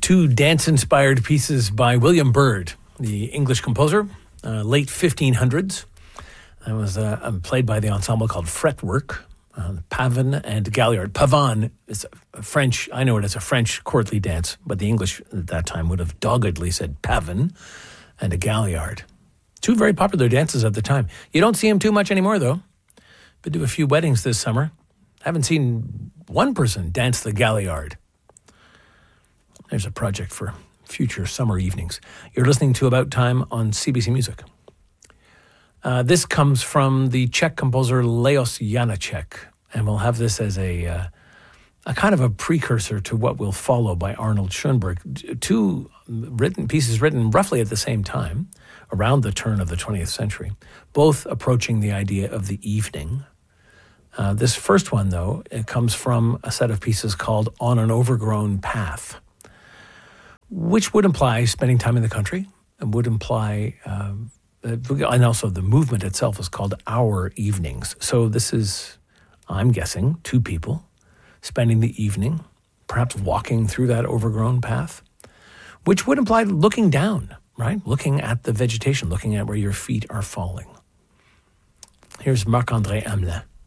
Two dance-inspired pieces by William Byrd, the English composer, late 1500s. It was played by the ensemble called Fretwork, Pavane and Galliard. Pavane is a French, I know it as a French courtly dance, but the English at that time would have doggedly said Pavane and a Galliard. Two very popular dances at the time. You don't see them too much anymore, though. Been to a few weddings this summer. Haven't seen one person dance the Galliard. There's a project for future summer evenings. You're listening to About Time on CBC Music. This comes from the Czech composer Leos Janáček, and we'll have this as a kind of a precursor to what will follow by Arnold Schoenberg. Two pieces written roughly at the same time, around the turn of the 20th century, both approaching the idea of the evening. This first one, though, it comes from a set of pieces called On an Overgrown Path, which would imply spending time in the country, and would imply, and also the movement itself is called Our Evenings. So this is, I'm guessing, two people spending the evening, perhaps walking through that overgrown path, which would imply looking down, right? Looking at the vegetation, looking at where your feet are falling. Here's Marc-André Hamelin.